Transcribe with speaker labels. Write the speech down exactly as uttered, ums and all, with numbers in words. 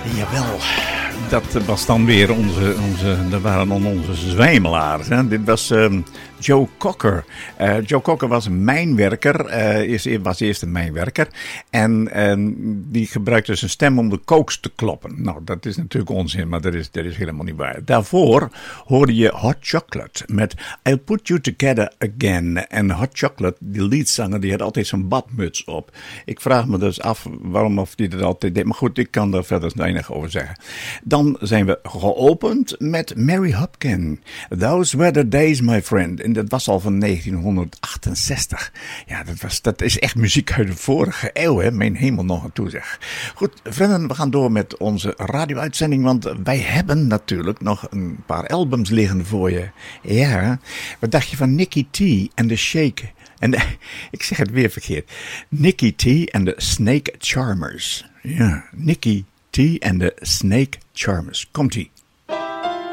Speaker 1: Jawel, dat was dan weer onze, onze dat waren dan onze zwijmelaars. Hè? Dit was um, Joe Cocker. Uh, Joe Cocker was een mijnwerker, uh, is, was eerst een mijnwerker. En uh, die gebruikte zijn stem om de kooks te kloppen. Nou, dat is natuurlijk onzin, maar dat is, dat is helemaal niet waar. Daarvoor hoorde je Hot Chocolate met I'll Put You Together Again. En Hot Chocolate, die leadzanger, die had altijd zo'n badmuts op. Ik vraag me dus af waarom of die dat altijd deed. Maar goed, ik kan daar verder weinig over zeggen. Dan zijn we geopend met Mary Hopkin. Those were the days, my friend. En dat was al van negentienhonderdachtenzestig. Ja, dat, was, dat is echt muziek uit de vorige eeuw, hè. Mijn hemel nog aan toe, zeg. Goed, vrienden, we gaan door met onze radio-uitzending, want wij hebben natuurlijk nog een paar albums liggen voor je. Ja, wat dacht je van Nicky T en The Shake? En de, ik zeg het weer verkeerd. Nicky T en de Snake Charmers. Ja, Nicky T en de Snake Charmers. Komt-ie.